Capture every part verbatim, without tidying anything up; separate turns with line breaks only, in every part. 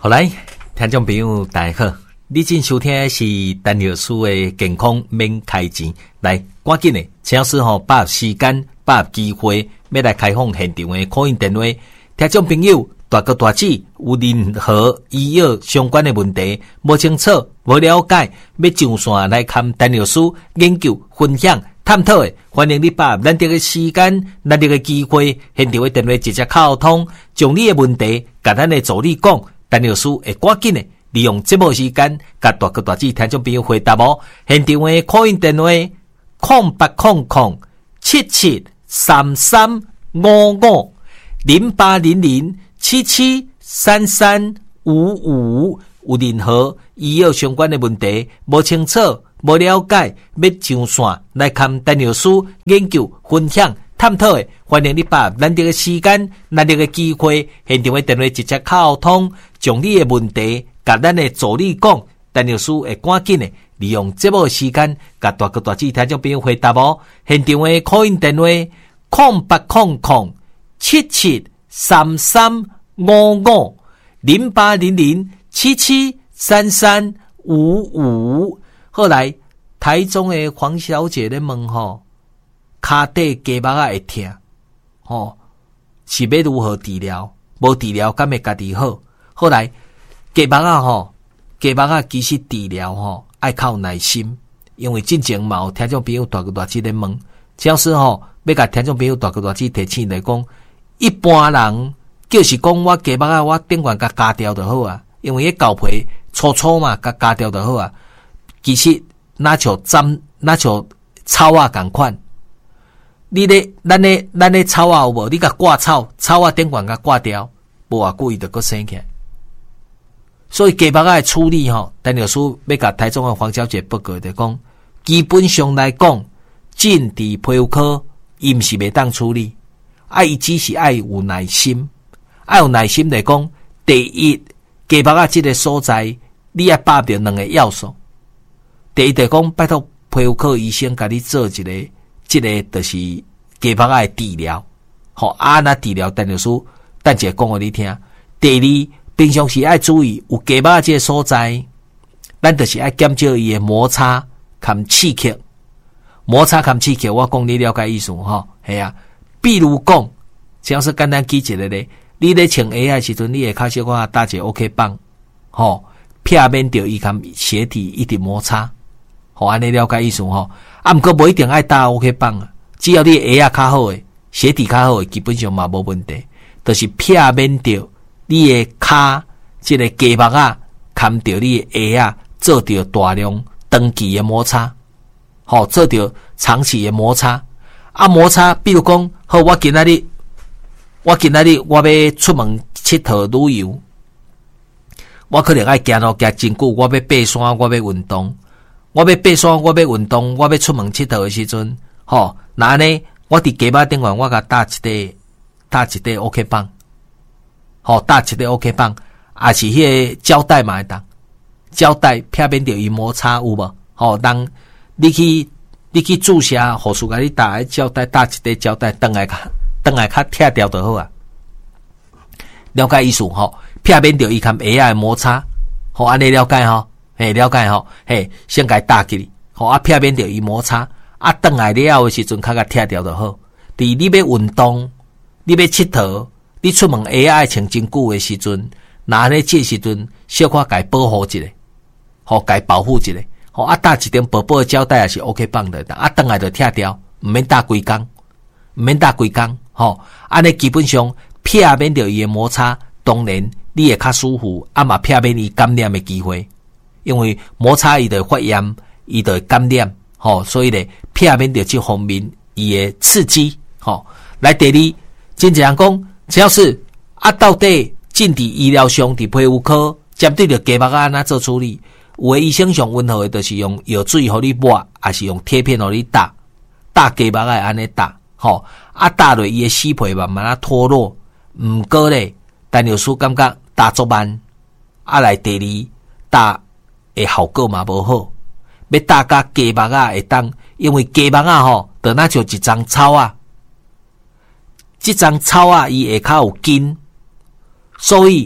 好来，听众朋友大家好，你正收听的是陈老师的健康免开钱，来赶紧的，陈老师吼把握时间，把握机会，要来开放现场的call in电话，听众朋友大哥大姐有任何医药相关的问题，无清楚、无了解，要上线来看陈老师研究分享。探讨的，欢迎你把咱这个时间、咱这个机会，现场的电话直接沟通，将你的问题，甲咱的助理讲，陈老师会赶紧的利用节目时间，甲大哥大姐听众朋友回答无。现场的 call in 电话空八空空七七三三五五零八零零七七三三五五，有任何医药相关的问题，无清楚。无了解，要上线来看陈老师研究分享探讨的，欢迎你把咱这个时间、咱这个机会，现场的电话直接沟通，将你的问题甲咱的助理讲，陈老师会赶紧的利用节目时间，甲大哥大姐听众朋友回答无。现场的 call in 电话空八空空七七三三五五零八零零七七三三五五。后来，台中的黄小姐咧问吼，骹底肩膀啊会痛，吼是要如何治疗？无治疗敢会家己好？后来肩膀啊吼，肩膀啊其实治疗吼爱靠耐心，因为进前嘛有听众朋友大哥大姐咧问，假使吼要甲听众朋友大哥大姐提醒来讲，一般人就是讲我肩膀啊我顶管甲加掉就好啊，因为迄胶皮粗粗嘛，甲加掉就好啊。其实那像针那像草啊同款，你咧咱咧咱咧草啊有无？你甲挂草，草啊顶管甲挂掉，无偌久伊就佫生起来。所以肩膀啊处理吼，陈老师要甲台中的黄小姐报告的讲，基本上来讲，进伫皮肤科伊毋是袂当处理，啊伊只是爱有耐心，爱有耐心来讲，第一肩膀啊即个所在，你要把着两个要素。第一，就讲拜托皮肤科医生甲你做一个，即个就是肩膀的治疗，吼啊那治疗，陈老师等下讲互你听。第二，平常时爱注意有肩膀这个所在，咱就是爱减少伊的摩擦含刺激，摩擦含刺激，我讲你了解意思吼，系啊。比如讲，像是简单举一个咧，你咧穿鞋的时阵，你会开始我搭一个 OK 棒，吼，避免着伊含鞋底一直摩擦。好，安尼了解意思吼，啊，毋过无一定爱打 OK 棒啊，只要你鞋啊较好诶，鞋底较好诶，基本上嘛无问题。就是避免着你诶骹即个肩膀啊，含着你诶鞋啊，做着大量长期诶摩擦，好，做着长期诶摩擦。啊，摩擦，比如讲，好，我今仔日，我今仔日我要出门佚佗旅游，我可能爱行路行真久，我要爬山，我要运动。我要爬山，我要运动，我要出门佚佗的时阵，吼，那呢，我伫肩膀顶管，我甲搭一块，搭一块 OK 棒，吼，搭一块 OK 棒，也是迄个胶带嘛会当，胶带避免着伊摩擦有无？吼，当你去你去注射，护士甲你搭迄胶带，搭一块胶带，等来较等来较拆掉就好啊。了解意思吼，避免着伊含鞋仔的摩擦，吼，安尼了解吼。嘿，了解吼，嘿，先甲伊搭起哩，吼啊，避免着伊摩擦，啊，转来了后的时阵，较甲拆掉就好。伫你要运动，你要佚佗，你出门鞋爱穿真久的时阵，那安尼这时阵，小可甲伊保护一下，吼，甲伊保护一下，吼啊，搭一点薄薄的胶带也是 OK 棒的，啊，转来就拆掉，毋免搭规工，毋免搭规工，吼，安尼基本上避免着伊的摩擦，当然你会较舒服，啊嘛避免伊感染的机会。因为摩擦伊的发炎，伊的感染，吼，所以咧避免着这方面伊的刺激，吼。来第二，真正讲，只要是啊，到底进伫医疗上伫皮肤科针对着肩膀啊那做处理，有诶医生上温和诶，就是用药水互你抹，还是用贴片互你打，打肩膀啊安尼打，吼，啊打落伊诶死皮慢慢啊脱落，毋过咧，陈老师感觉打足慢，啊来第二打。诶，效果嘛无好，要打甲肩膀啊会当，因为肩膀啊吼，就那像一张草啊，这张草啊伊下骹有筋，所以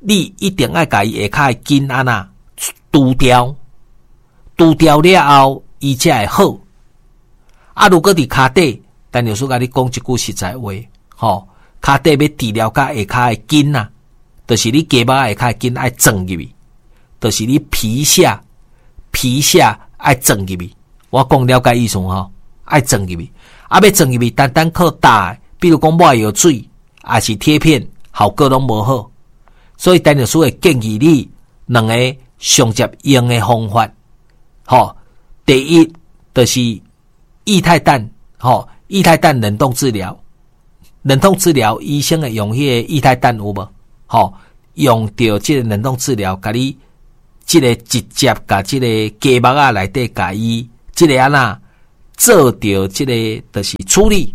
你一定要甲伊下骹的筋安那除掉，除掉了后，伊才会好。啊，如果伫骹底，陈老师甲你讲一句实在话，吼，骹底要治疗甲下骹的筋呐，就是你肩膀下骹的筋爱装入去，就是你皮下皮下爱装入去。我讲了解意思吼，爱装入去，啊，要装入去，单单靠打，比如讲抹药水，还是贴片，效果拢无好。所以陈老师会建议你两个上接用的方法，吼，第一就是液态氮，吼，液态氮冷冻治疗，冷冻治疗医生会用迄个液态氮有无？吼，用着即个冷冻治疗，甲你即个直接甲即个筋膜啊内底甲伊即个安那做着即个就是处理。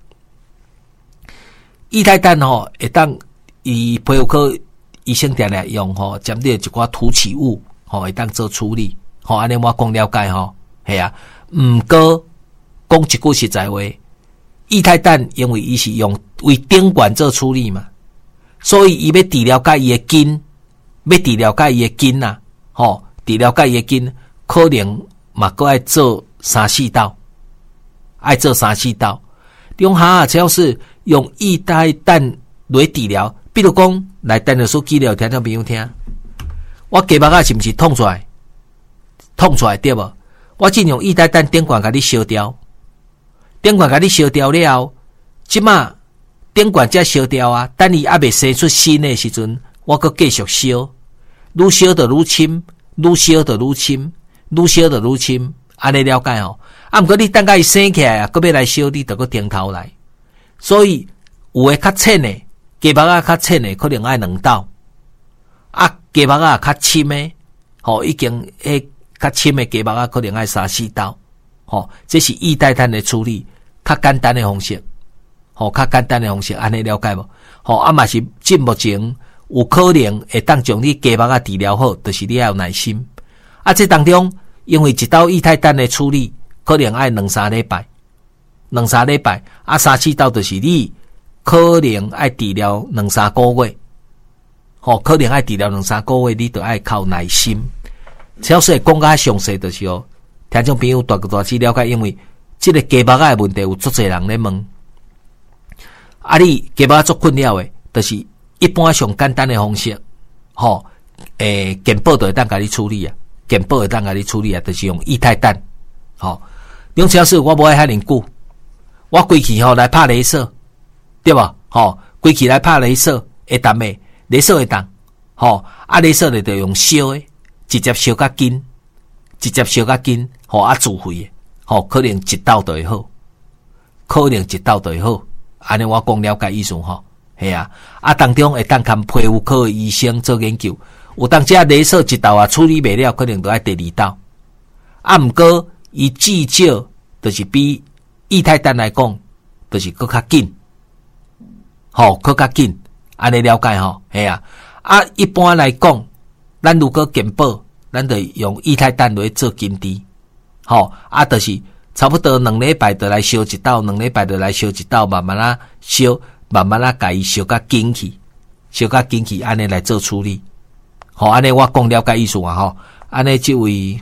液态氮吼会当以皮肤科医生定定用吼，针对一寡凸起物吼会当做处理。吼，安尼我讲了解吼，系啊。毋过讲一句实在话，液态氮因为伊是用为顶管做处理嘛，所以伊要治疗甲伊的筋，要治疗甲伊的筋呐，吼，治疗甲伊的筋，可能嘛搁爱做三四道，爱做三四道。中下只要是用液态氮来治疗，比如讲来陈老师举例听听朋友听，我肩膀啊是毋是痛出来？痛出来对无？我尽用液态氮顶管甲你烧掉，顶管甲你烧掉了后，即马顶管才烧掉啊，等伊还未生出新的时阵，我搁继续烧，愈烧就愈深，愈烧就愈深，愈烧就愈深，安尼了解吼。啊，毋过你等甲伊生起来啊，搁要来烧，你就搁停头来。所以有诶较浅诶，肩膀啊较浅诶，可能爱两道；啊，肩膀啊较深诶，吼，已经诶。较深的肩膀啊，可能爱三四道，吼，这是液态氮的处理，较简单的方式，吼，较简单的方式，安尼了解无？吼，啊嘛是进目前有可能会当将你肩膀啊治疗好，就是你要有耐心。啊，这当中因为一道液态氮的处理，可能爱两三礼拜，两三礼拜，啊三四道就是你可能爱治疗两三个月，吼，可能爱治疗两三个月，你都爱靠耐心。超市讲较详细就是哦，听众朋友大个大致了解，因为这个肩膀的问题有足侪人咧问。啊，你肩膀足困扰的，就是一般上简单的方式，吼，诶，健保就会当甲你处理啊，健保会当甲你处理啊，就是用液态氮，吼。用超市我无爱遐尼久，我规气吼来拍雷射，对吧？吼，规气来拍雷射会当诶，雷射会当，吼，啊，雷射咧就用烧诶。直接烧甲筋，直接烧甲筋，吼啊自费诶，吼可能一道就会好，可能一道就会好。安尼我讲了解意思吼，系啊，啊当中会当看皮肤科的医生做研究，有当这雷射一道啊处理袂了，可能都要第二道。啊，毋过伊至少就是比液态氮来讲，就是搁较紧，吼搁较紧，安尼了解吼，系啊，啊一般来讲。咱如果健保，咱就用液态氮来做根治，吼啊，就是差不多两礼拜就来烧一道，两礼拜就来烧一道，慢慢啊烧，慢慢啊甲伊烧甲紧去，烧甲紧去，安尼来做处理。吼，安尼我讲了解意思啊，吼，安尼这位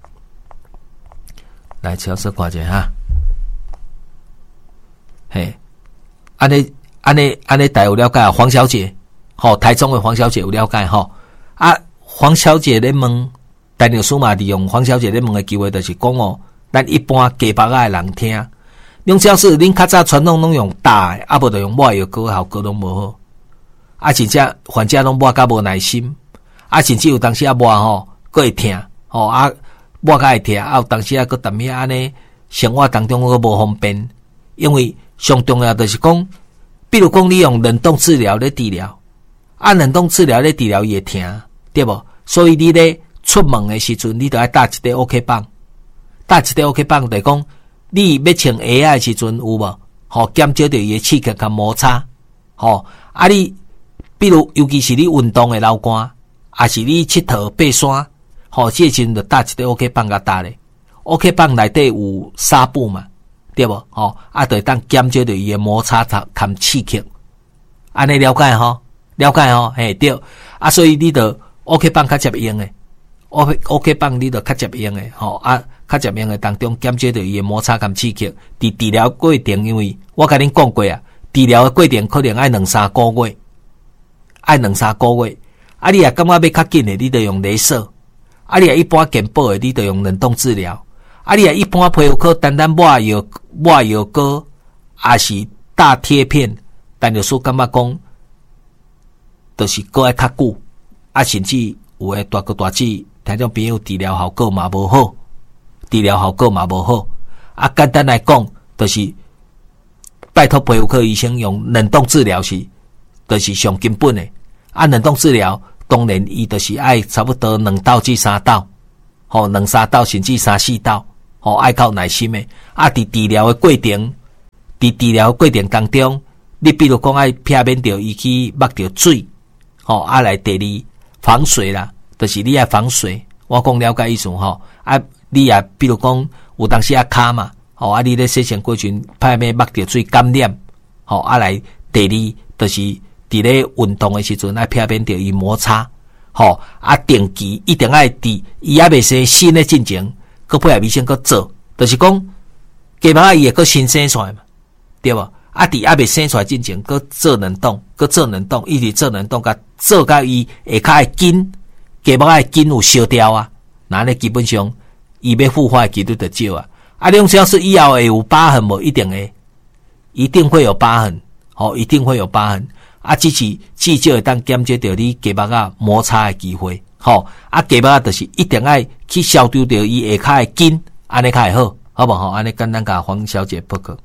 来超市看者哈，嘿，安尼安尼安尼大有了解啊，黄小姐，吼，台中的黄小姐有了解吼啊。黄小姐咧问，陈老师嘛利用黄小姐咧问的机会，就是讲哦，咱一般家别仔的人听，用超市恁较早传统拢用打的，啊无就用抹药膏，效果拢无好，啊真正患者拢抹甲无耐心，啊甚至有当时啊抹吼，佫会痛，吼啊抹甲会痛，啊有当时啊佫淡咩安尼，生活当中佫无方便，因为上重要就是讲，比如讲你用冷冻治疗咧治疗，啊冷冻治疗咧治疗伊会痛，对无？所以你咧出门的时阵，你都要带一个 OK 棒，带一个 OK 棒，就是讲你要穿鞋的时阵有无？吼，减少着伊的刺激甲摩擦，吼啊你，比如尤其是你运动的流汗，还是你佚佗爬山，吼，这时阵就带一个 OK 棒甲带咧 ，OK 棒内底有纱布嘛，对无？吼啊，就当减少着伊的摩擦甲刺激，安尼了解吼？ 了解哦，嘿对，啊，所以你得 OK 棒较接用诶 ，OK OK 棒你得较接用诶，吼啊，较接用诶当中减少着伊诶摩擦感刺激。伫治疗过程，因为我甲恁讲过啊，治疗诶过程可能爱两三个月，爱两三个月。啊，你也感觉要较紧诶，你得用雷射；啊，你也一般健保诶，你得用冷冻治疗。啊，你也一般皮肤科单单抹药、抹药膏，还是大贴片，但有时感觉讲，就是搁爱较久，啊，甚至有诶大哥大姐，听种朋友治疗效果嘛无好，治疗效果嘛无好。啊，简单来讲，就是拜托皮肤科医生用冷冻治疗是，就是上根本诶。啊，冷冻治疗当然伊就是爱差不多两道至三道，吼，两三道甚至三四道。吼、哦，爱靠耐心诶。啊，伫治疗诶过程，伫治疗过程当中，你比如讲爱避免着伊去抹着水，吼、哦，啊来第二防水啦，就是你爱防水。我讲了解意思吼，啊，你也比如讲有当时啊卡嘛，吼、哦，啊你咧洗身过程避免抹着水感染，吼、哦，啊来第二就是伫咧运动诶时阵爱避免着伊摩擦，吼、哦，啊定期一定爱伫伊还未生新诶进前。佮配合医生佮做，就是讲，鸡毛伊会佮新生出来嘛，对无？啊，伫还未生出来之前，佮做冷冻，佮做冷冻，一直做冷冻，佮做甲伊下骹诶筋，鸡毛诶筋有烧掉啊，那咧基本上伊要复发诶几率就少啊。啊，你只要是以后会有疤痕无？一定会，一定会有疤痕，吼、哦，一定会有疤痕。啊，只是至少会当减少着你鸡毛啊摩擦诶机会。吼、哦，啊，鸡毛就是一定爱去消除掉伊下骹诶筋，安尼较会好，好不好？安尼简单甲黄小姐报告。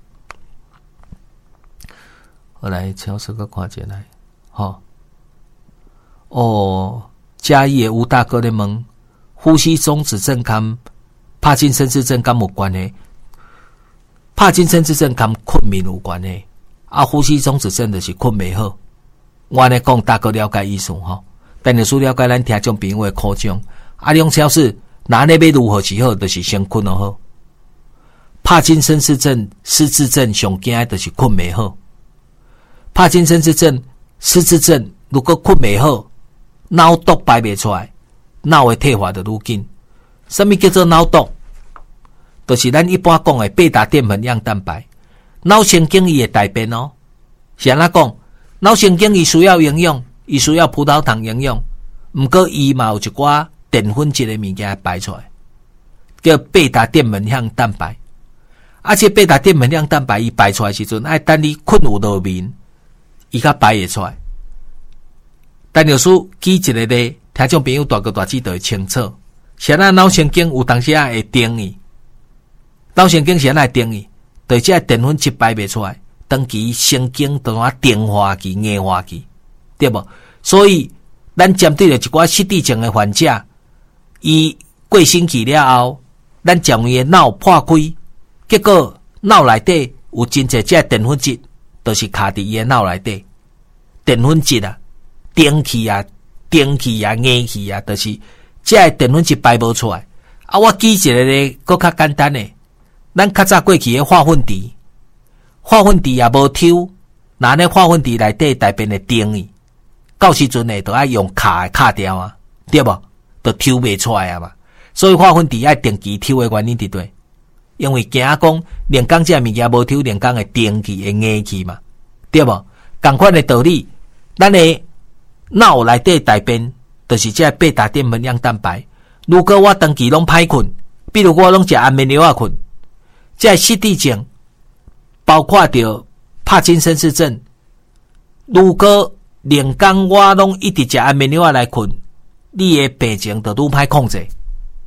我来超市个看一下来，吼、哦，哦，嘉义诶吴大哥咧问，呼吸中止症跟帕金森氏症敢有关系？帕金森氏症跟困眠有关系，啊，呼吸中止症就是困袂好。我安尼讲，大哥了解意思吼。但你需了解咱听众朋友的苦衷，啊，用超市哪里要如何是好，就是先困就好。帕金森氏症、失智症上惊的就是困袂好。帕金森氏症、失智症如果困袂好，脑毒排袂出来，脑的退化就愈紧。什么叫做脑毒？就是咱一般讲的贝塔淀粉样蛋白，脑神经伊会大便哦。是安怎讲？脑神经伊需要营养。伊需要葡萄糖营养，毋过伊嘛有一寡淀粉质的物件排出来，叫贝塔淀粉样蛋白。而且贝塔淀粉样蛋白伊排出来时阵，爱等你困有落眠，伊较排会出来。但有时举一个例，听众朋友大哥大姐就会清楚，是咱脑神经有当时啊会定伊，脑神经是安会定伊，对这淀粉质排袂出来，长期神经都啊定化去、硬化去。对不？所以咱针对了一寡失智症的患者，伊过身去了后，咱将伊的脑破开，结果脑内底有真侪只淀粉质，都是卡伫伊的脑内底。淀粉质啊、电气啊、电气啊、硬气啊，都是这淀粉质排无出来。啊，我举一个咧，搁较简单诶，咱较早过去的化粪池，化粪池也无抽，那咧化粪池内底大便会定伊。到时阵呢，都爱用卡的卡掉啊，对不？都抽袂出来啊嘛。所以化粪池爱定期抽的原因伫对，因为惊讲连工这物件无抽，连工会定气会硬气嘛，对不？同款的道理，咱的脑内底大便就是这贝塔淀粉样蛋白。如果我长期拢歹困，比如我拢食安眠药啊困，这失智症，包括着帕金森氏症，如果连工我拢一直食安眠药来困，你的病情就愈歹控制。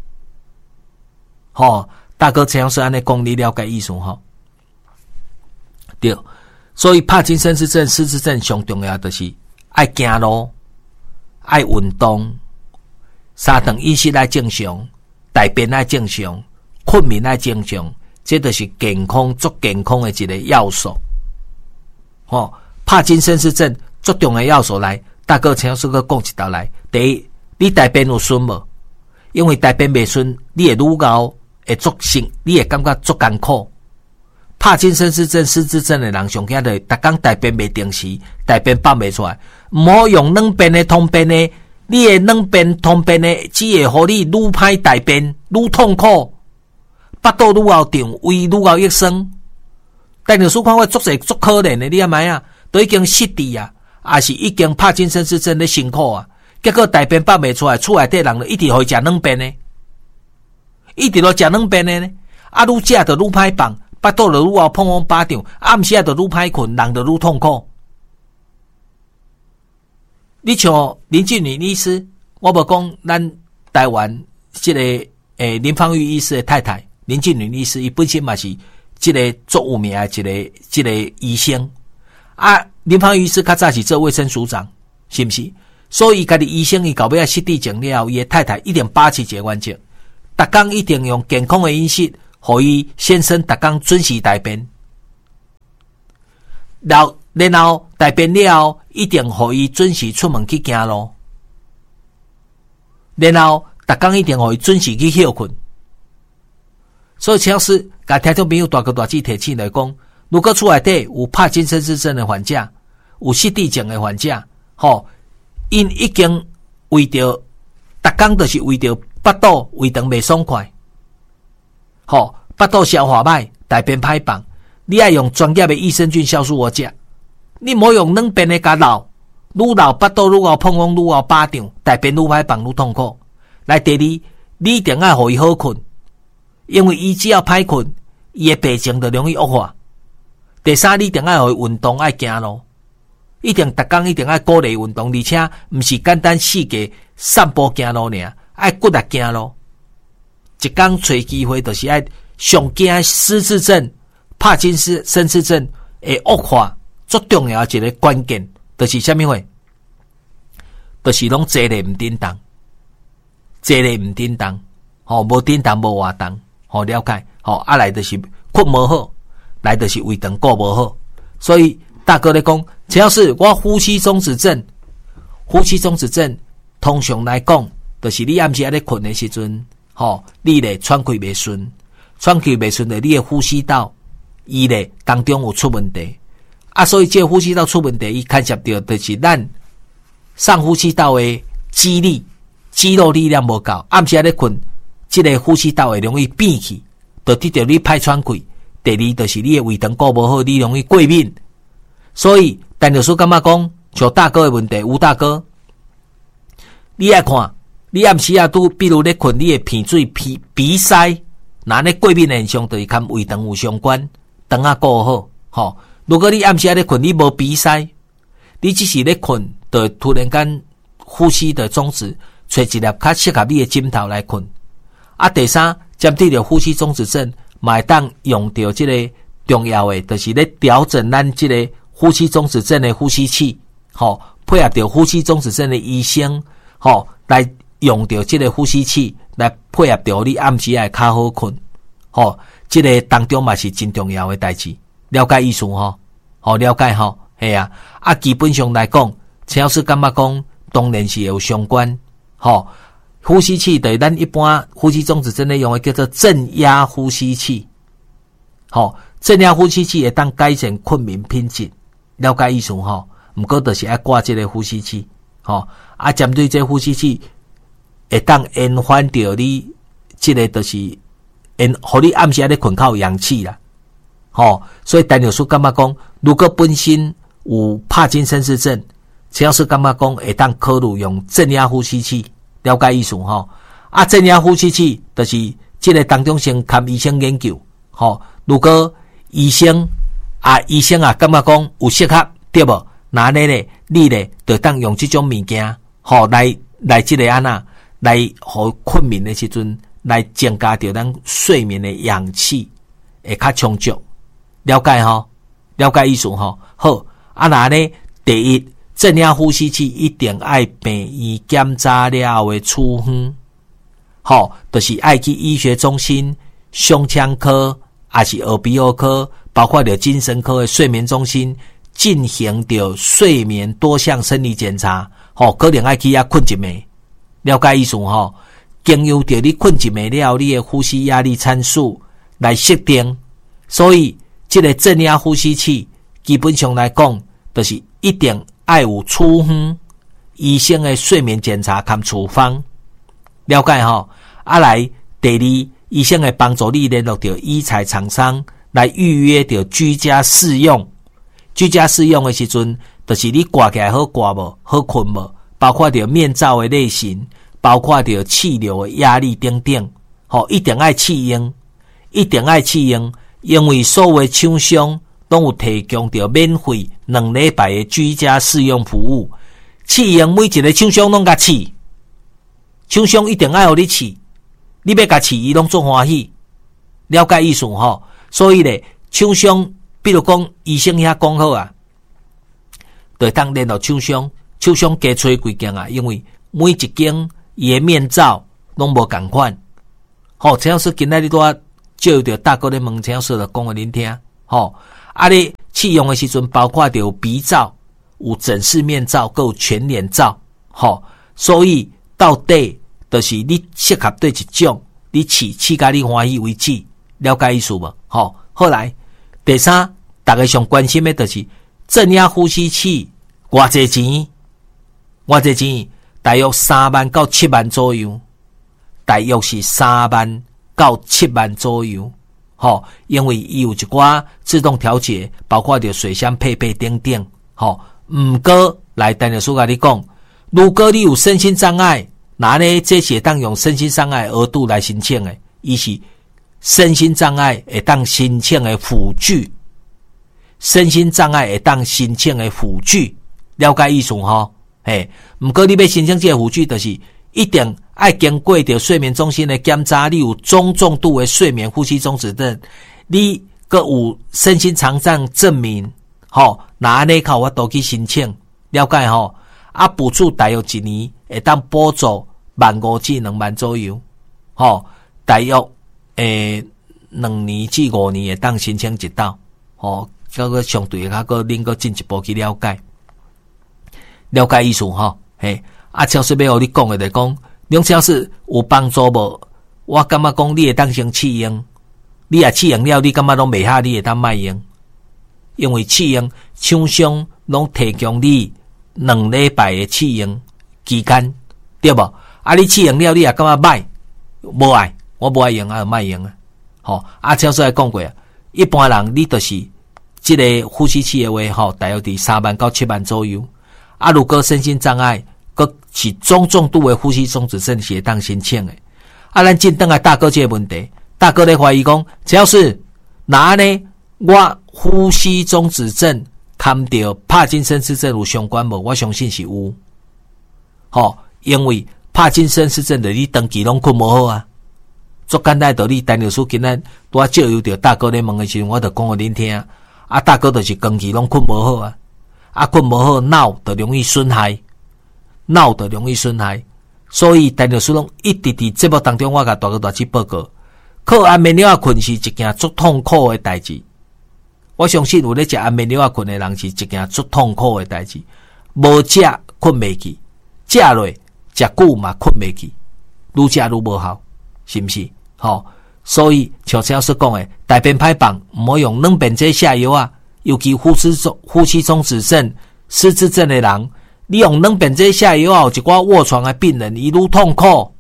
吼、哦，大哥这样是安尼讲，你了解意思吼？对，所以帕金森氏症、失智症上重要就是爱行路、爱运动、三顿饮食爱正常、大便爱正常、困眠爱正常，这就是健康足健康的一个要素。吼、哦，帕金森氏症。最重要的要素来，大哥请说个讲一道来。第一，你大便有顺无？因为大便未顺，你会愈熬会足辛，你会感觉足艰苦。帕金森氏症、失智症的人上惊的，逐工大便未定时，大便放未出来。 毋好用两边的通便的，你的两边通便的只会互你愈歹大便，愈痛苦，腹肚愈后胀，胃愈后益酸。但尿素看法足侪足可怜的，你阿买啊，都已经失智啊，也是已经帕金森氏症的辛苦啊。结果大便放袂出来，厝内底人就一直互伊食两便的，一直都食两便的呢。啊，愈食就愈歹放，腹肚就愈后砰砰巴掌，暗时就愈歹困，人就愈痛苦。你像林静女医师，我无讲咱台湾这个诶林芳玉医师的太太林静女医师，伊本身嘛是这个足有名的一个这个医生啊。林芳玉医师较早是做卫生署长，是不是？所以家己医生伊到尾啊失智症了后，伊的太太一定把持这个原则，逐工一定用健康的饮食，互伊先生逐工准时大便，然后然后大便了后，一定互伊准时出门去行路，然后逐工一定互伊准时去休困。所以，请老师甲听众朋友大哥大姐提醒来讲，如果厝内底有帕金森氏症的患者，有失智症的患者，吼，因已经为着逐工就是为着腹肚胃肠袂爽快，吼，腹肚消化歹，大便歹放，你要用专业的益生菌酵素我食，你莫用两边的甲闹，愈闹腹肚愈后砰砰愈后巴掌，大便愈歹放愈痛苦。来第二，你一定要互伊好困。因为伊只要歹困，伊的病情就容易恶化。第三，你一定要互伊运动，爱行路，一定逐工一定要鼓励运动，而且毋是简单四界散步行路尔，爱骨力行路。一工找机会，就是爱上惊失智症、帕金森氏症的恶化，最重要的一个关键，就是啥物货？就是拢坐咧毋叮当，坐咧毋叮当，吼无叮当无活动。好了解，好啊，来就是困无好，来就是胃肠顾无好，所以大哥咧讲，只要是我呼吸中止症，呼吸中止症通常来讲，就是你暗时啊咧困的时阵，吼，你咧喘气袂顺，喘气袂顺的，你的呼吸道伊咧当中有出问题，啊，所以这个呼吸道出问题，伊牵涉到就是咱上呼吸道的肌力、肌肉力量无够，暗时啊咧困。这个呼吸道会容易变去，就得到你歹喘气。第二就是你的胃肠顾无好，你容易过敏。所以，陈老师感觉讲，像大哥的问题，吴大哥，你爱看，你暗时啊拄，比如咧困，你的鼻水、鼻鼻塞，那咧过敏的现象，就是跟胃肠有相关。肠啊顾好，吼。如果你暗时啊咧困，你无鼻塞，你只是咧困，就突然间呼吸的终止，找一粒较适合你的枕头来困。啊，第三，针对着呼吸中止症，嘛会当用到这个重要的，就是咧调整咱这个呼吸中止症的呼吸器，吼，配合着呼吸中止症的医生，吼，来用到这个呼吸器来配合着你暗时会较好困，吼，这个当中嘛是真重要的代志，了解意思吼，吼了解吼，系啊，啊基本上来讲，陈老师感觉讲，当然是有相关，吼。呼吸器对咱一般呼吸中止症咧用的叫做正压呼吸器，好，正压呼吸器会当改善困眠品质，了解意思吼。不过就是爱挂这个呼吸器，吼啊，针对这呼吸器会当延缓掉你这个就是延，互你暗时咧困靠氧气啦，吼。所以陈老师感觉讲，如果本身有帕金森氏症，陈老师感觉讲会当考虑用正压呼吸器。了解意思吼，啊，正压呼吸器就是这个当中先看医生研究，吼。如果医生啊，医生啊，感觉讲有适合，对无？那呢咧，你咧就当用这种物件，吼，来来这个安那，来互困眠的时阵，来增加着咱睡眠的氧气，会较充足。了解吼，了解意思吼。好，啊，那呢，第一。正压呼吸器一定爱病院检查了后的处方，好，就是爱去医学中心、胸腔科还是耳鼻喉科，包括了精神科的睡眠中心进行着睡眠多项生理检查，好，可能爱去遐困一暝，了解意思吼？经由着你困一暝了，你的呼吸压力参数来设定，所以这个正压呼吸器基本上来讲，就是一定。 爱有处方，医生的睡眠检查和处方，了解吼。啊来，第二，医生会帮助你联络到医材厂商来预约到居家试用。居家试用的时阵，就是你挂起来好挂无，好困无，包括着面罩的类型，包括着气流的压力等等，吼，一定爱试用，一定爱试用，因为所有的厂商都有提供着免费两礼拜的居家试用服务。试用每一个厂商拢甲试，厂商一定爱互你试，你要甲试伊拢做欢喜，了解意思吼。所以咧，厂商比如讲医生遐讲好啊，就当联络厂商，厂商加找几间啊，因为每一间伊的面罩拢无共款。好，陈老师今仔日拄啊借着大哥咧问陈老师就讲互恁听，吼，啊你试用的时阵包括着有鼻罩、有整式面罩、还有全脸罩，吼，所以到底就是你适合对一种，你试试甲你欢喜为止，了解意思无？吼，后来第三，大家上关心的就是正压呼吸器，偌济钱？偌济钱？大约三万到七万左右，大约是三万到七万左右。吼，因为伊有一寡自动调节，包括着水箱配备等等。吼，毋过来陈老师甲你讲，如果你有身心障碍，那呢这是当用身心障碍额度来申请的，伊是身心障碍会当申请的辅具，身心障碍会当申请的辅具，了解意思吼？嘿，毋过你要申请这个辅具，就是一定爱经过着睡眠中心的检查，你有中重度的睡眠呼吸中止症，你个有身心障障证明，吼，那安尼靠我都去申请，了解吼？啊，补助大约一年会当补助万五至两万左右，吼，大约诶两年至五年会当申请一道，吼，这个相对较个恁个进一步去了解，了解意思吼，嘿。啊，超市要互你讲的就讲，两超市有帮助无？我感觉讲你会当先试用，你也试用了，你感觉拢袂合，你会当卖用，因为试用厂商拢提供你两礼拜的试用期间，对无？啊，你试用了，你也感觉歹，无爱，我无爱用啊，卖用啊。吼，啊，超市也讲过啊，一般人你就是这个呼吸器的话，吼，大约伫三万到七万左右。啊，如果身心障碍，个是中重度的呼吸中止症是会当申请的。啊，咱进登来大哥这个问题，大哥咧怀疑讲，只要是哪呢？我呼吸中止症含着帕金森氏症有相关无？我相信是有。吼，因为帕金森氏症的你长期拢困无好啊。足简单道理，陈老师今仔拄啊借由着大哥咧问的时候，我就讲互恁听。啊，大哥就是长期拢困无好啊，啊困无好，脑就容易损害。脑就容易损害，所以陈老师拢一直伫节目当中，我甲大哥大姐报告，靠安眠药困是一件足痛苦的代志。我相信有咧食安眠药困的人是一件足痛苦的代志，无食困袂去，食落食久嘛困袂去，愈食愈无效，是毋是？吼，所以像陈老师讲的，大便歹放，毋好用软便剂下药啊，尤其呼吸中呼吸中止症、失智症的人。你用软便剂下药后，一寡卧床的病人伊愈痛苦，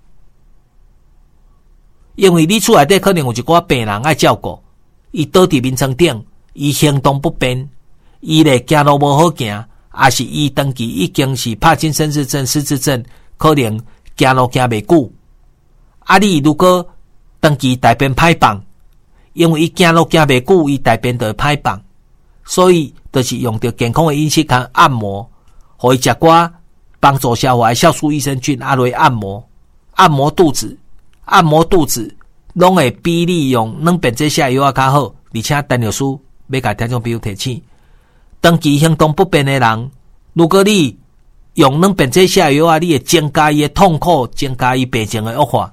因为你厝内底可能有一寡病人爱照顾，伊倒伫眠床顶，伊行动不便，伊咧行路无好行，也是伊长期已经是帕金森氏症、失智症，可能行路行袂久。啊，你如果长期大便歹放，因为伊行路行袂久，伊大便就会歹放，所以就是用着健康的饮食和按摩。互伊食寡帮助消化的酵素益生菌，啊落按摩，按摩肚子，按摩肚子，拢会比你用软便剂下药啊较好。而且陈老师要甲听众朋友提醒，长期行动不便的人，如果你用软便剂下药啊，你会增加伊的痛苦，增加伊病情的恶化。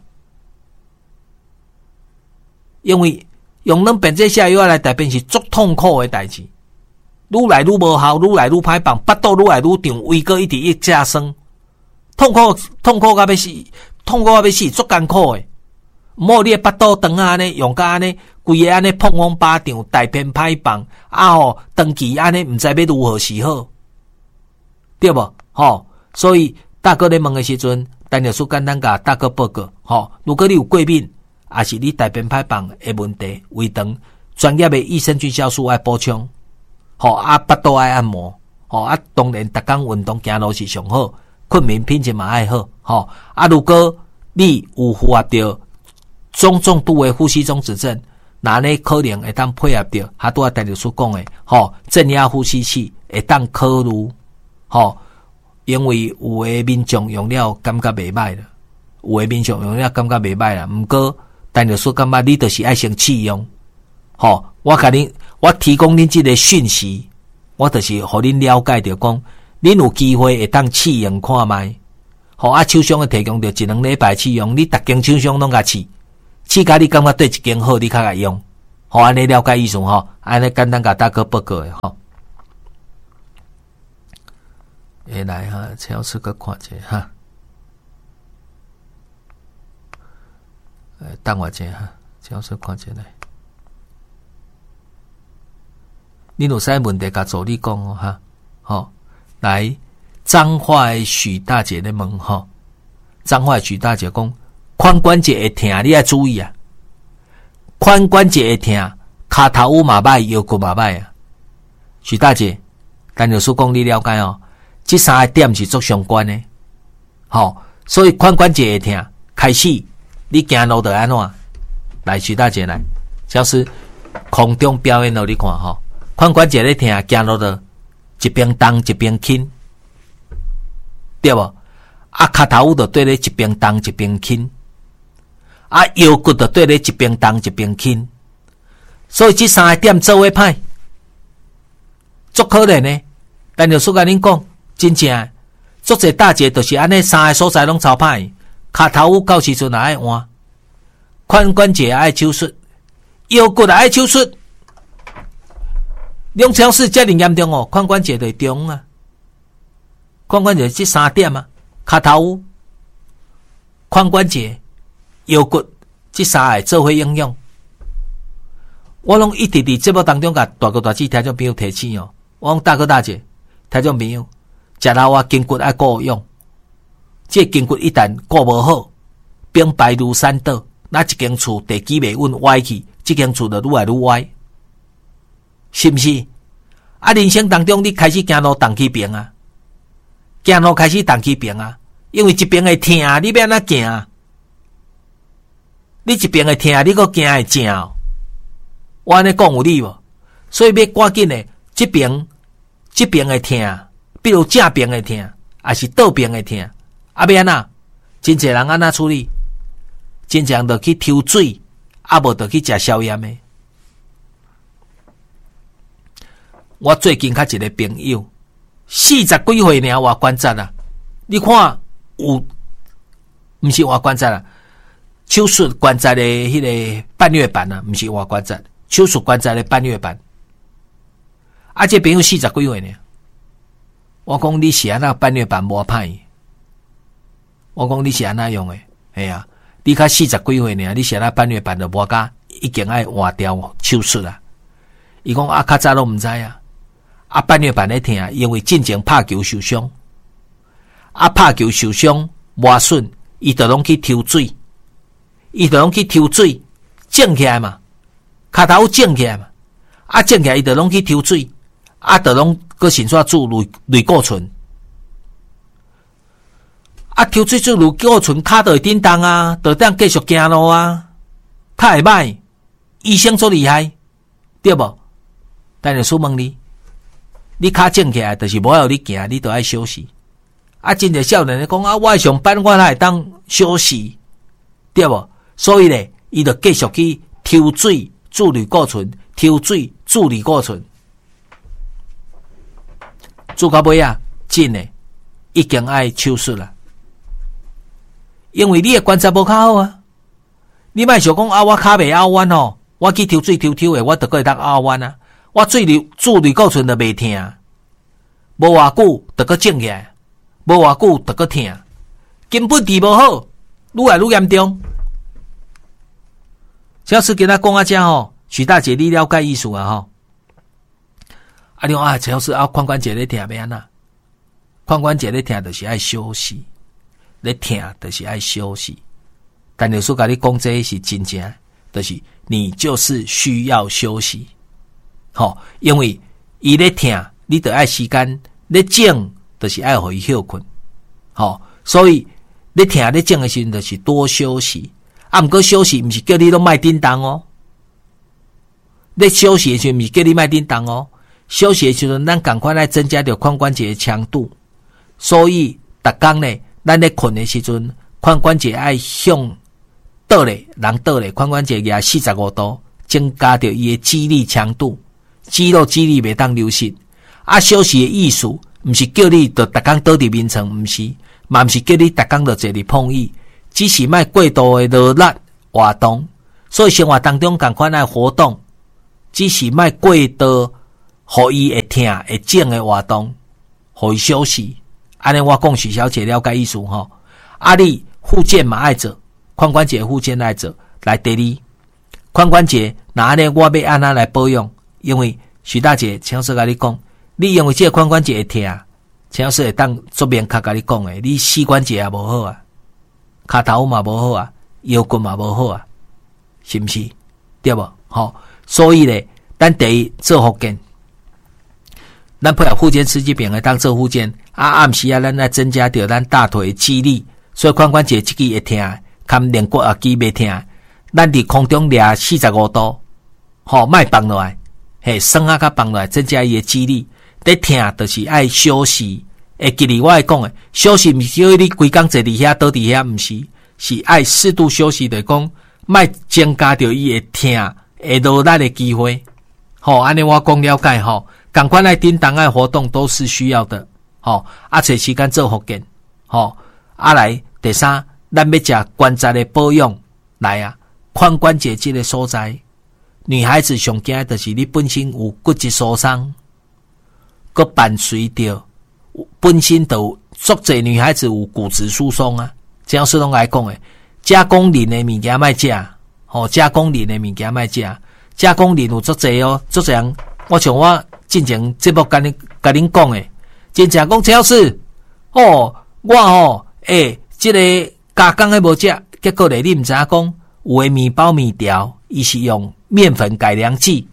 因为用软便剂下药啊来大便是足痛苦的代志。愈来愈无效，愈来愈歹放，腹肚愈来愈胀，胃个一直一加酸，痛苦痛苦到要死，痛苦到要死，足艰苦诶。毋好你诶腹肚长啊安尼，用甲安尼，规个安尼碰风巴掌，大便歹放，啊吼，长期安尼毋知要如何是好。 对不？吼，所以大哥咧问的时阵，陈律师简单甲大哥报告，吼，如果你有过敏，还是你大便排放的问题，胃肠专业的益生菌酵素爱补充，吼啊，腹肚爱按摩，吼啊，当然逐工运动行路是上好，困眠品质嘛爱好，吼啊，如果你有符合着中重度的呼吸中止症，那呢可能会当配合着，哈拄啊陈律师讲的，吼正压呼吸器会当考虑，吼。因为有的民众用了感觉袂歹了，有的民众用了感觉袂歹啦。毋过，陈律师感觉你就是爱先试用，吼！我甲恁，我提供恁即个讯息，我就是互恁了解着讲，恁有机会会当试用看卖，吼啊！厂商会提供着一两礼拜试用，你逐间厂商拢甲试，试甲你感觉对一间好，你较甲用，吼安尼了解意思吼，安尼简单甲大哥报告诶吼。诶，来哈，超市个看者哈，诶，等我者哈，超市看者来。你有啥问题甲助理讲哦哈，好，来，彰化的许大姐咧问吼，彰化的许大姐讲，髋关节会痛，你要注意啊，髋关节会痛，骹头有嘛歹，腰骨嘛歹啊。许大姐，陈律师讲你了解哦。这三个点是足相关的，好，所以髋关节会痛，开始你行路就安怎？来，徐大姐来，就是空中表演咯，你看吼，髋关节咧痛，行路就一边动一边轻，对不？啊，脚头就对咧一边动一边轻，啊，腰骨就对咧一边动一边轻，所以这三个点做伙歹，足可能呢。但律师甲恁讲。真正，足侪大姐就是安尼三个所在拢超歹，骹头有到时阵也爱换，髋关节也爱手术，腰骨也爱手术，两条是遮尔严重哦，髋关节就中啊，髋关节这三点啊，骹头有、髋关节、腰骨这三个做伙应用，我拢一直伫节目当中甲大哥大姐听众朋友提醒哦，我讲大哥大姐听众朋友。食老啊，筋骨爱顾用，这筋骨一旦顾无好，兵败如山倒。那一间厝地基袂稳歪去，这间厝就愈来愈歪，是不是？啊，人生当中你开始行路动起病啊，行路开始动起病啊，因为一边会痛，你要安怎行？你一边会痛，你搁行会正哦？我安尼讲有理无？所以要赶紧的，这边这边会痛。比如正边会痛，还是倒边会痛，啊要安怎？真侪人安怎处理？真正着去抽水，啊无着去食消炎的。我最近较一个朋友，四十几岁尔外关节啊，你看有，毋是外关节啊，手术关节的迄个半月板啊，毋是外关节，手术关节的半月板。啊，这朋友四十几岁呢。我讲你是安那半月板无歹，我讲你是安那用诶，系啊，你较四十几岁呢，你是安那半月板就无甲已经爱换掉手术啦。伊讲啊，较早都毋知啊，啊半月板咧疼，因为进前拍球受伤，啊拍球受伤磨损，伊就拢去抽水，伊就拢去抽水，整起来嘛，骹头整起来嘛，啊整起来伊就拢去抽水，啊就拢。搁先煞注类类固醇，啊，抽水注类固醇，骹就会震动啊，就当继续行路啊，较会歹，医生足厉害，对无？但是问你，你骹整起来，就是无要你行，你都爱休息。啊，真侪少年咧讲啊，我爱上班，我哪会当休息，对无？所以咧，伊就继续去抽水注类固醇，抽水注类固醇。做到尾啊，真诶，已经爱手术啦。因为你诶关节无较好啊，你莫想讲啊，我骹袂拗弯吼，我去抽水抽抽诶，我就可以当拗弯啊。我水流注类固醇就袂疼，无偌久就搁整起来，无偌久就搁疼，根本治无好，愈来愈严重。小事跟他讲啊，遮吼，许大姐你了解意思啊吼。啊，你讲啊，只要是啊髋关节咧疼要安怎？ 髋关节咧疼就是爱休息，咧疼就是爱休息。但有时候跟你讲这是真正，就是你就是需要休息。好、哦，因为伊咧疼，你得爱时间咧静，就是爱互伊休困。好、哦，所以咧疼咧静的时阵，就是多休息。啊，毋过休息毋是叫你拢卖叮当哦。咧休息的时阵，毋是叫你卖叮当哦。休息的时阵，咱赶快来增加着髋关节的强度。所以，逐工呢，咱咧困的时阵，髋关节爱向倒咧，人倒咧，髋关节压四十五度，增加着伊的肌力强度，肌肉肌力袂当流失。啊，休息的意思，毋是叫你着逐工倒伫眠床，毋是，嘛毋是叫你逐工着坐伫碰椅，只是莫过度的劳力活动。所以生活当中赶快来活动，只是莫过度，互伊会疼会静的活动，互伊休息。安尼我讲许小姐了解意思吼。啊，你复健嘛爱做，髋关节复健爱做。来第二，髋关节那安尼我要安怎来保养？因为许大姐请说甲你讲，你因为这个髋关节会疼，请说会当做面壳甲你讲诶，你膝关节也无好啊，骹头嘛无好啊，腰骨嘛无好啊，是毋是？对无？吼、哦，所以咧，咱第一做复健。咱配合复健吃鸡饼来当做复健，啊暗时啊，咱来增加掉咱大腿的肌力，所以髋关节这个会疼，看连骨啊肌袂疼。咱伫空中抓四十五度，吼莫放落来，嘿，酸啊甲放落来，增加伊的肌力。咧疼就是爱休息。会记哩我会讲诶，休息毋是叫你规工坐伫遐倒伫遐，毋是，是爱适度休息，就讲莫增加着伊会疼会落力的机会。吼，安尼我讲了解吼。赶快来叮当爱活动都是需要的，吼、哦！啊，找时间做复健，吼、哦！啊来第三，咱要食关节的保养，来啊，髋关节这个所在，女孩子上惊就是你本身有骨质疏松，佮伴随着本身就足侪女孩子有骨质疏松啊。这样是拢来讲诶，加工磷的物件莫食，吼、哦！加工磷的物件莫食，加工磷有足侪哦，足侪人，我像我。进前节目甲你甲恁讲诶，真正讲超市哦，我哦，诶、欸，即、这个加工诶无食，结果咧你毋知影讲，有诶面包面条，伊是用面粉改良剂。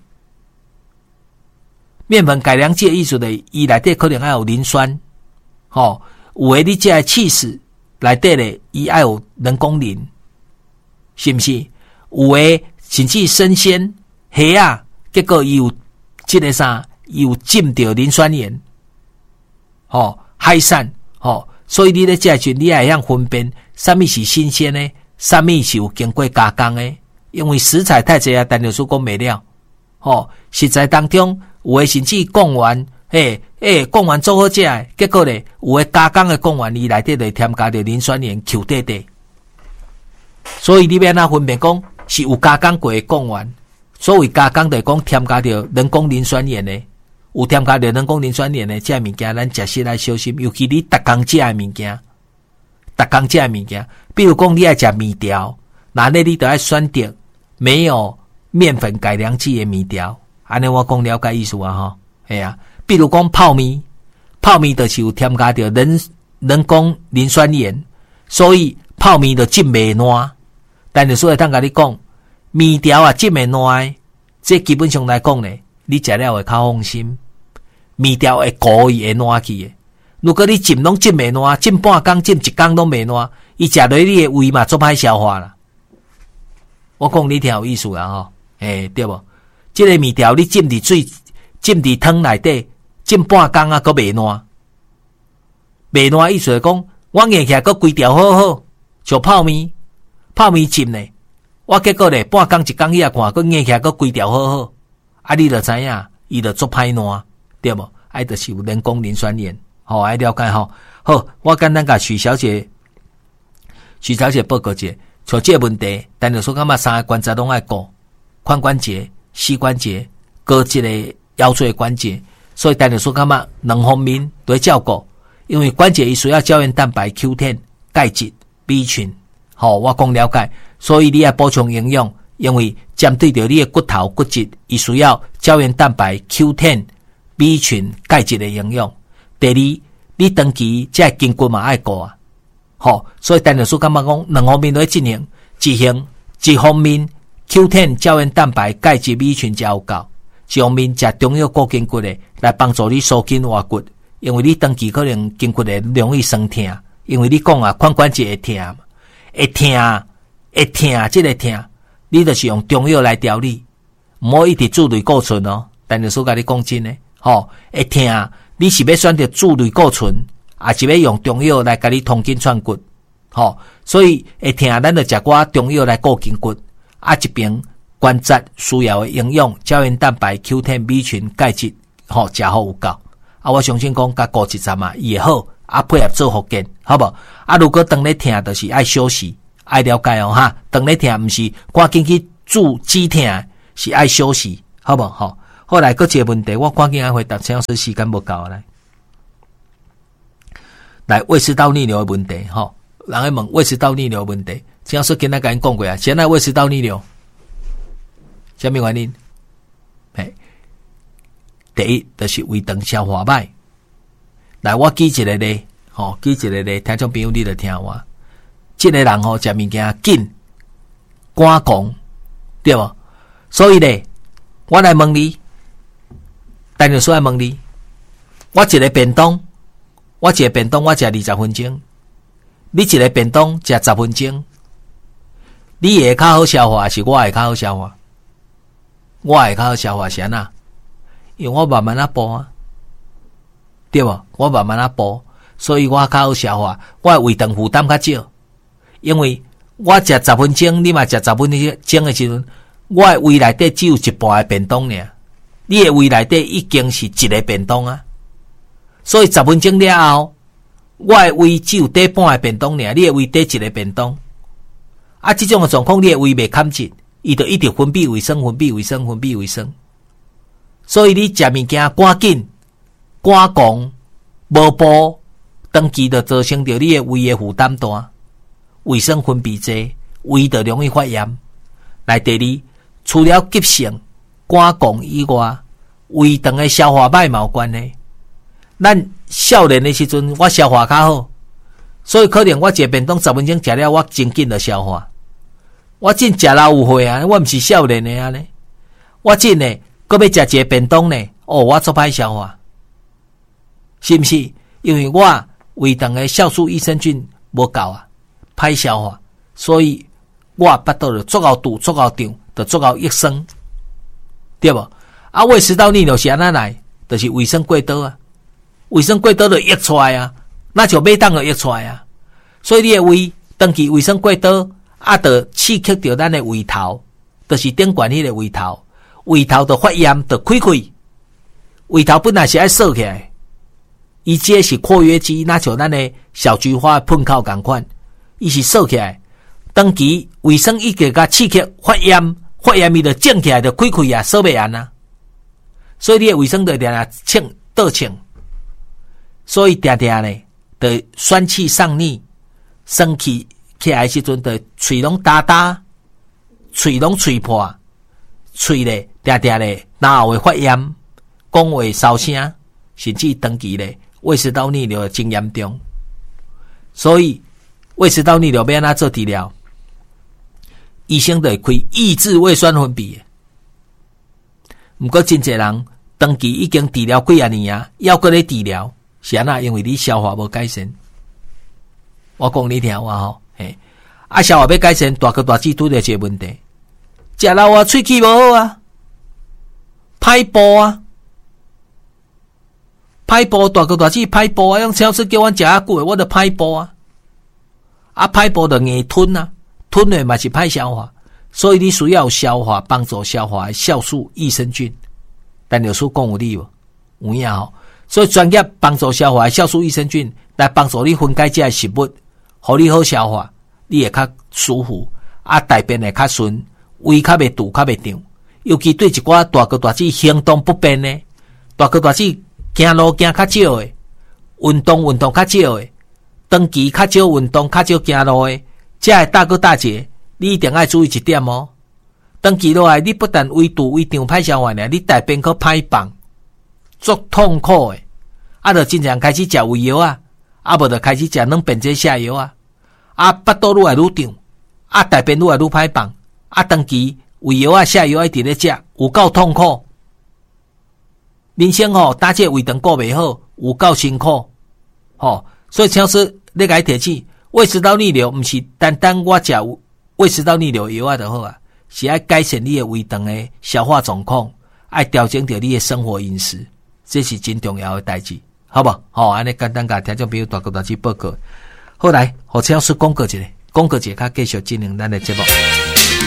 面粉改良剂的意思咧，伊内底可能爱有磷酸，吼、哦，有诶你食诶起司内底咧，伊爱有人工磷，是毋是？有诶甚至生鲜虾啊，结果伊有即个啥？有浸着磷酸盐，吼海产，吼，所以你咧食时，你也会晓分辨什么是新鲜的，什么是有经过加工的。因为食材太侪啊，单就说讲袂了，吼，食材当中有诶甚至讲完，诶诶，讲完做好食诶，结果咧有诶加工诶讲完，伊内底就添加着磷酸盐 Q 底底，所以你要哪分辨讲是有加工过诶讲完，所谓加工就讲添加着人工磷酸盐诶。有添加着人工磷酸盐的这物件，咱食食来小心。尤其你逐工食的物件，逐工食的物件，比如讲你爱食面条，那咧你就要选择没有面粉改良剂的面条。安尼我讲了解意思啊吼，系啊。比如讲泡面，泡面就是有添加着人人工磷酸盐，所以泡面就浸袂烂。但是所以通甲你讲，面条啊浸袂烂，这基本上来讲咧，你食了会较放心。面条会固伊会烂去诶。如果你浸拢浸袂烂，浸半工浸一工拢袂烂，伊食落你诶胃嘛做歹消化啦。我讲你听有意思啦吼，诶对无？即、这个面条你浸伫水、浸伫汤内底，浸半工啊，阁袂烂。袂烂意思是讲，我硬起来阁规条好好，像泡面，泡面浸咧，我结果咧半工一工去啊看，阁硬起来阁规条好好，啊你就知影，伊就做歹烂。对无？爱就是有人工磷酸盐，好、哦，爱了解吼。好，我简单甲许小姐、许小姐报告者，像这个问题，但就说感觉三个关节拢爱顾，髋关节、膝关节、各一个腰椎关节，所以但就说感觉两方面都要照顾。因为关节伊需要胶原蛋白、Q 十、钙质、B 群，好、哦，我讲了解，所以你要补充营养，因为针对着你的骨头、骨质，伊需要胶原蛋白、Q 十。B 群钙质的营养。第二，你你长期这筋骨嘛爱顾啊。好，所以陈老师感觉讲，两方面都要进行。一行一方面 Q 十 胶原蛋白、钙质、米群才有够；一方面食中药固筋骨的，来帮助你收筋活骨。因为你长期可能筋骨会容易酸痛，因为你讲啊，髋关节会痛，会痛，会痛，这个痛，你就是用中药来调理，唔好一直注类固醇哦。陈老师甲你讲真诶，吼，会痛，你是要选择注类固醇，还是要用中药来甲你通筋串骨？吼，所以会听咱就食寡中药来固筋骨，啊一边关节需要的营养、胶原蛋白、Q 十、米群、钙质，吼食好有够。啊，我相信讲甲顾一站啊，伊会好，啊配合做复健，好无？啊，如果当咧听，就是爱休息，爱了解哦哈。当咧听，毋是赶紧去注止痛，是爱休息，好无？吼，后来搁一个问题，我赶紧来回答，陈老师时间无够来。来胃食道逆流的问题，吼。人会问胃食道逆流问题，陈老师今仔甲因讲过啊。现在胃食道逆流，什么原因？嘿，第一就是胃肠消化歹。来，我举一个例，吼，举一个例，听众朋友你著听我。这个人吼食物件紧、赶工，对无？所以咧，我来问你，陈老师来问你，我一个便当，我一个便当，我食二十分钟。你一个便当食十分钟，你会较好消化，还是我会较好消化？我会较好消化是安那？因为我慢慢啊补啊，对无？我慢慢啊补，所以我较好消化，我的胃肠负担较少。因为我食十分钟，你嘛食十分钟的时阵，我的胃内底只有一半的便当尔，你的胃内底已经是一个便当啊，所以十分钟了后。我的胃只有底半个便当尔，你的胃底一个便当。啊，这种的状况，你的胃袂堪紧，伊就一直分泌卫生，分泌卫生，分泌卫生。所以你食物件赶紧、赶工、无补，长期就造成着你的胃的负担大，卫生分泌济，胃就容易发炎。来第二，除了急性赶工以外，胃肠的消化歹嘛有关系。咱少年的时阵，我消化较好，所以可能我一个便当十分钟食了，我真紧就消化。我真食老有岁啊，我毋是少年的啊呢。我真呢，搁要食一个便当呢，哦，我做歹消化，是毋是？因为我胃肠的酵素益生菌无够啊，歹消化，所以我巴肚就足够堵、足够胀，就足够益生，对无？啊，胃食道逆流是安怎来？就是胃酸过多啊。卫生过多就溢出来啊，那就每当就溢出来啊。所以你的胃长期卫生过多，啊，就刺激到咱的胃头，就是顶管迄个胃头，胃头就发炎，就开开。胃头本来是爱缩起来，伊这是括约肌，那像咱的小菊花喷口共款，伊是缩起来。长期卫生一直甲刺激发炎，发炎伊就肿起来，就开开啊，缩袂完啊。所以你的卫生就定定清倒清。所以定定呢，就酸气上逆，生气起来时阵，就喙拢焦焦，喙拢喙破，喙咧定定咧，然后会发炎，讲话烧声，甚至长期咧胃食道逆流真严重。所以胃食道逆流要安怎做治疗？医生就会开抑制胃酸分泌。毋过真侪人长期已经治疗几啊年啊，要搁咧治疗。是安那？因为你消化无改善，我讲你听话吼，嘿，啊消化要改善，大哥大姐拄着一个问题，食老啊喙齿无好啊，歹步啊，歹步大哥大姐歹步啊，用超市叫阮食啊久，我着歹步啊，啊歹步着硬吞啊，吞的嘛是歹消化，所以你需要消化帮助消化的酵素益生菌，但有时讲有理无？有影吼。所以专业帮助消化的酵素益生菌来帮助你分解这些食物，互你好消化，你会较舒服，啊大便会较顺，胃较袂堵，较袂胀。尤其对一寡大哥大姐行动不便的，大哥大姐行路行较少的，运动运动较少的，长期较少运动较少行路的，这个大哥大姐，你一定要注意一点哦。长期落来，你不但胃堵胃胀歹消化呢，你大便可歹放。足痛苦诶， 啊，就真正开始食胃药啊，啊，无就开始食软便剂下药啊，啊，腹肚愈来愈胀，啊，大便愈来愈歹放，啊，长期胃药啊、下药啊一直咧食，有够痛苦。人生吼、哦，打这胃肠顾袂好，有够辛苦，吼、哦，所以超师你甲伊提醒，胃食道逆流，毋是单单我食胃食道逆流药啊就好啊，是爱改善你的胃肠的消化状况，爱调整着你的生活饮食，这是真重要的代志，好不好？好、哦，安尼简单甲听众朋友大个大志报告。后来，互超师讲过一个，讲过一个，较继续进行咱的节目。